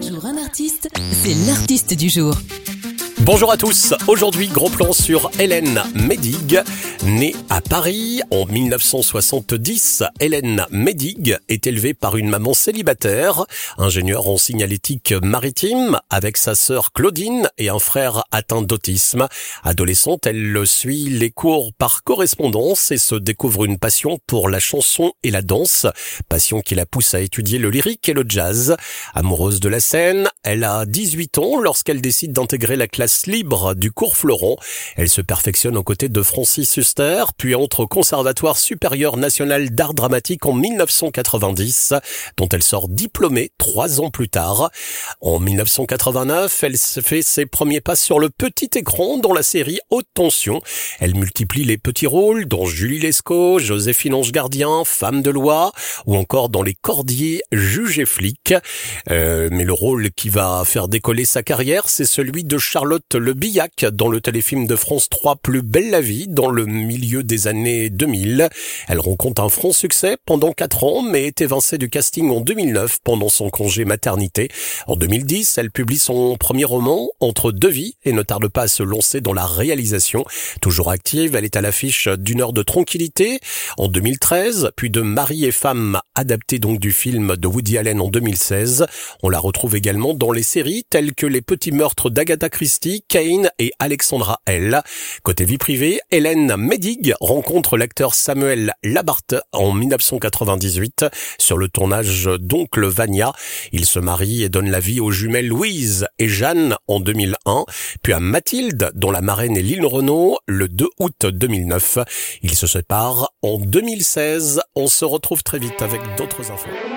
jour un artiste, c'est l'artiste du jour. Bonjour à tous, aujourd'hui gros plan sur Hélène Médig. Née à Paris en 1970, Hélène Médig est élevée par une maman célibataire, ingénieure en signalétique maritime, avec sa sœur Claudine et un frère atteint d'autisme. Adolescente, elle suit les cours par correspondance et se découvre une passion pour la chanson et la danse, passion qui la pousse à étudier le lyrique et le jazz. Amoureuse de la scène, elle a 18 ans lorsqu'elle décide d'intégrer la classe libre du cours Florent. Elle se perfectionne aux côtés de Francis Huster, puis entre au Conservatoire supérieur national d'art dramatique en 1990, dont elle sort diplômée 3 ans plus tard. En 1989, elle fait ses premiers pas sur le petit écran dans la série Haute Tension. Elle multiplie les petits rôles, dont Julie Lescaut, Joséphine Ange Gardien, Femme de loi, ou encore dans Les Cordiers, Juge et flic. Mais le rôle qui va faire décoller sa carrière, c'est celui de Charlotte Le Billac dans le téléfilm de France 3 Plus belle la vie dans le milieu des années 2000. Elle rencontre un franc succès pendant 4 ans mais est évincée du casting en 2009 pendant son congé maternité. En 2010, elle publie son premier roman Entre deux vies et ne tarde pas à se lancer dans la réalisation. Toujours active, elle est à l'affiche d'Une heure de tranquillité en 2013, puis de Mari et femme, adapté donc du film de Woody Allen en 2016. On la retrouve également dans les séries telles que Les petits meurtres d'Agatha Christie, Kane et Alexandra L. Côté vie privée, Hélène Médig rencontre l'acteur Samuel Labarthe en 1998 sur le tournage d'Oncle Vania. Il se marie et donne la vie aux jumelles Louise et Jeanne en 2001, puis à Mathilde, dont la marraine est Lynn Renaud, le 2 août 2009. Ils se séparent en 2016. On se retrouve très vite avec d'autres infos.